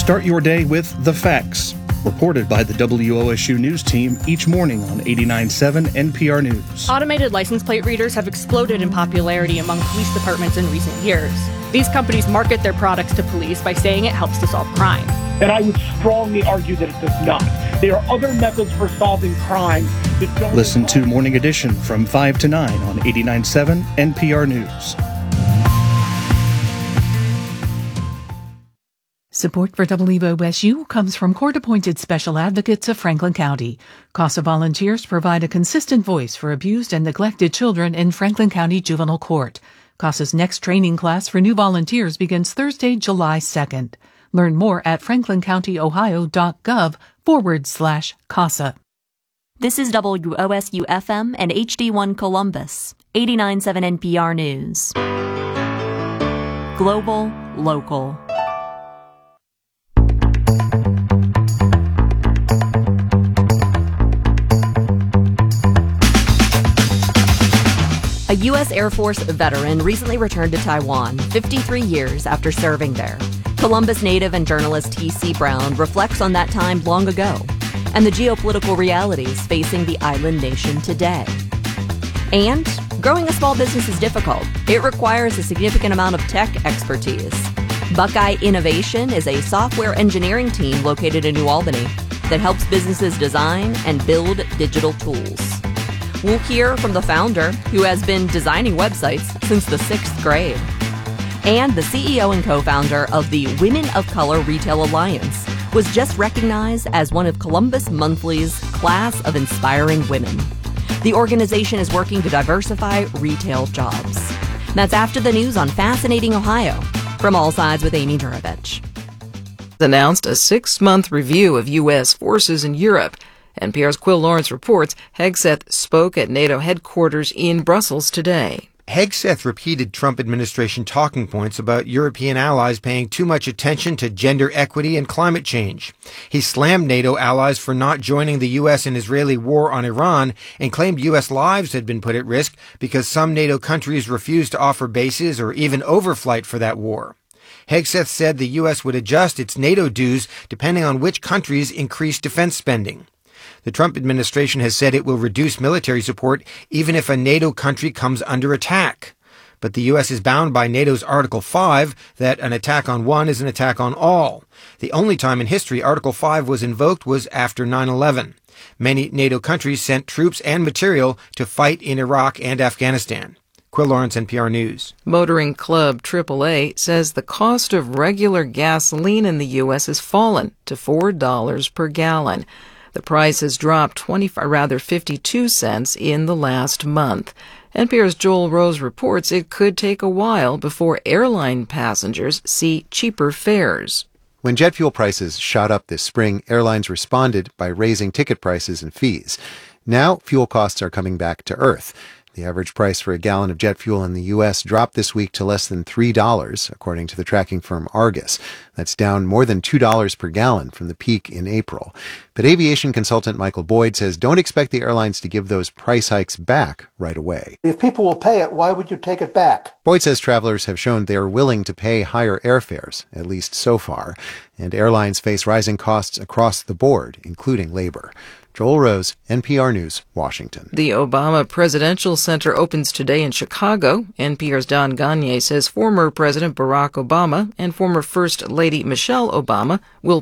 Start your day with The Facts, reported by the WOSU News team each morning on 89.7 NPR News. Automated license plate readers have exploded in popularity among police departments in recent years. These companies market their products to police by saying it helps to solve crime. And I would strongly argue that it does not. There are other methods for solving crime that don't... Listen to Morning Edition from 5 to 9 on 89.7 NPR News. Support for WOSU comes from court-appointed special advocates of Franklin County. CASA volunteers provide a consistent voice for abused and neglected children in Franklin County Juvenile Court. CASA's next training class for new volunteers begins Thursday, July 2nd. Learn more at franklincountyohio.gov/CASA. This is WOSU-FM and HD1 Columbus, 89.7 NPR News. Global, local. A U.S. Air Force veteran recently returned to Taiwan 53 years after serving there. Columbus native and journalist T.C. Brown reflects on that time long ago and the geopolitical realities facing the island nation today. And growing a small business is difficult. It requires a significant amount of tech expertise. Buckeye Innovation is a software engineering team located in New Albany that helps businesses design and build digital tools. We'll hear from the founder, who has been designing websites since the 6th grade, and the CEO and co-founder of the Women of Color Retail Alliance was just recognized as one of Columbus Monthly's Class of Inspiring Women. The organization is working to diversify retail jobs. That's after the news on Fascinating Ohio. From All Sides with Amy Juravich. Announced a 6-month review of U.S. forces in Europe. NPR's Quill Lawrence reports Hegseth spoke at NATO headquarters in Brussels today. Hegseth repeated Trump administration talking points about European allies paying too much attention to gender equity and climate change. He slammed NATO allies for not joining the U.S. and Israeli war on Iran and claimed U.S. lives had been put at risk because some NATO countries refused to offer bases or even overflight for that war. Hegseth said the U.S. would adjust its NATO dues depending on which countries increased defense spending. The Trump administration has said it will reduce military support even if a NATO country comes under attack. But the U.S. is bound by NATO's Article 5 that an attack on one is an attack on all. The only time in history Article 5 was invoked was after 9/11. Many NATO countries sent troops and material to fight in Iraq and Afghanistan. Quill Lawrence, NPR News. Motoring Club AAA says the cost of regular gasoline in the U.S. has fallen to $4 per gallon. The price has dropped 52 cents in the last month. NPR's Joel Rose reports it could take a while before airline passengers see cheaper fares. When jet fuel prices shot up this spring, airlines responded by raising ticket prices and fees. Now, fuel costs are coming back to earth. The average price for a gallon of jet fuel in the U.S. dropped this week to less than $3, according to the tracking firm Argus. That's down more than $2 per gallon from the peak in April. But aviation consultant Michael Boyd says don't expect the airlines to give those price hikes back right away. If people will pay it, why would you take it back? Boyd says travelers have shown they are willing to pay higher airfares, at least so far, and airlines face rising costs across the board, including labor. Joel Rose, NPR News, Washington. The Obama Presidential Center opens today in Chicago. NPR's Don Gagné says former President Barack Obama and former First Lady Michelle Obama will